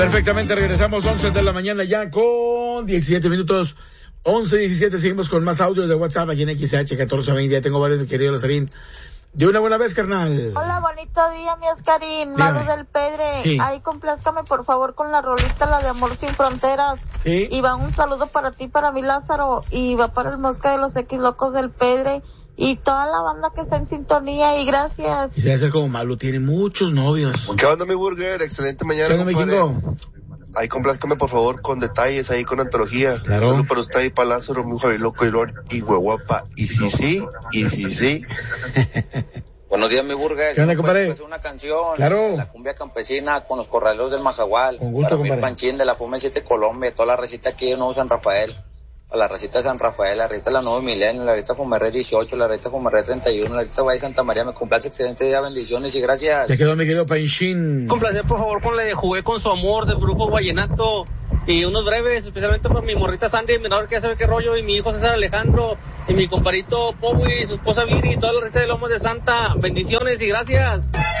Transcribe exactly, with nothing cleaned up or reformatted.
Perfectamente, regresamos once de la mañana ya con diecisiete minutos. once diecisiete, seguimos con más audios de WhatsApp aquí en X H catorce veinte. Ya tengo varios, mi querido Lazarín. De una buena vez, carnal. Hola, bonito día, mi Oscarín. Maru del Pedre. Sí. Ahí complázcame, por favor, con la rolita, la de Amor Sin Fronteras. Sí. Y va un saludo para ti, para mí, Lázaro. Y va para el Mosca de los X Locos del Pedre. Y toda la banda que está en sintonía. Y gracias. Y se va a hacer como malo, tiene muchos novios. ¿Qué onda, mi burger? Excelente mañana. ¿Qué onda, mi Kingo? Ahí complázcame, por favor, con detalles, ahí con antología. Claro. Solo para usted y para Lázaro, mi Javi Loco y Lord y Huehuapa. Y sí, sí, y sí, sí. Buenos días, mi burgués. ¿Qué onda, compadre? Pues, una canción. Claro. La cumbia campesina con los corraleros del Majagual. Con gusto, para compadre. mi Panchín de la Fume siete Colombia, toda la recita aquí de Nuevo San Rafael. A la recita de San Rafael, la recita de la Nuevo Milenio, la recita Fumeré dieciocho, la recita Fumeré treinta y uno, la recita Valle Santa María. Me complace, excelente día, bendiciones y gracias. Ya quedó, mi querido Panchín. Complacer, por favor, con la de Jugué con su amor de Brujo Vallenato. Y unos breves, especialmente por mi morrita Sandy, mi menor que ya sabe qué rollo, y mi hijo César Alejandro, y mi comparito Powi, y su esposa Viri, y toda la recita de Lomos de Santa. Bendiciones y gracias.